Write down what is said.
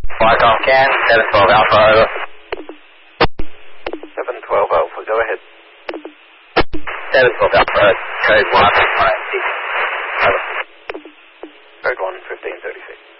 Flycom can, 712 Alpha, over. 712 Alpha, go ahead. 712 Alpha, code 1, over. Code 1, 1536.